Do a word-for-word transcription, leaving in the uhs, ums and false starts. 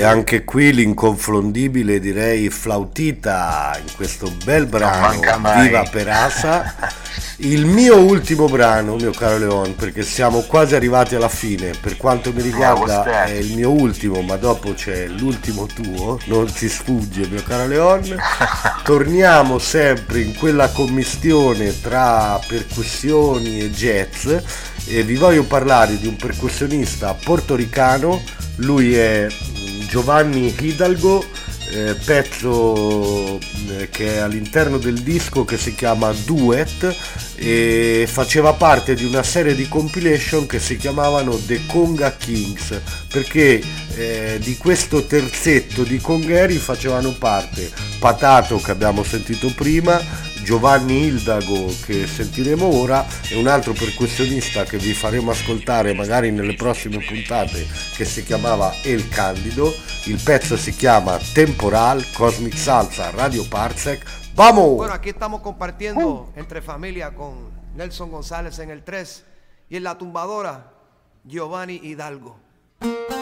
anche qui l'inconfondibile, direi, Flautita in questo bel brano Viva Perasa. Il mio ultimo brano, mio caro Leon, perché siamo quasi arrivati alla fine, per quanto mi riguarda è il mio ultimo, ma dopo c'è l'ultimo tuo, non ti sfugge mio caro Leon. Torniamo sempre in quella commistione tra percussioni e jazz e vi voglio parlare di un percussionista portoricano. Lui è Giovanni Hidalgo, eh, pezzo eh, che è all'interno del disco che si chiama Duet e faceva parte di una serie di compilation che si chiamavano The Conga Kings, perché eh, di questo terzetto di congheri facevano parte Patato, che abbiamo sentito prima, Giovanni Hidalgo, che sentiremo ora, e un altro percussionista che vi faremo ascoltare magari nelle prossime puntate, che si chiamava El Candido. Il pezzo si chiama Temporal, Cosmic Salsa, Radio Parsec. ¡Vamos! Bueno, aquí estamos compartiendo entre familia con Nelson González en el tres y en la tumbadora Giovanni Hidalgo.